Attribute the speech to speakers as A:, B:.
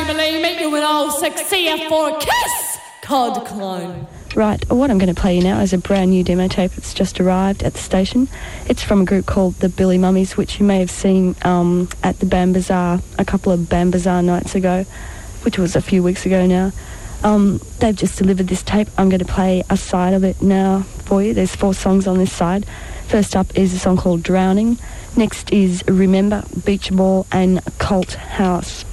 A: family, meet you an old sexy for a kiss, Cod Clone.
B: Right, what I'm going to play you now is a brand new demo tape that's just arrived at the station. It's from a group called the Billy Mummies, which you may have seen at the Bam Bazaar a couple of Bam Bazaar nights ago, which was a few weeks ago now. They've just delivered this tape. I'm going to play a side of it now for you. There's 4 songs on this side. First up is a song called Drowning. Next is Remember, Beach Ball and Cult House.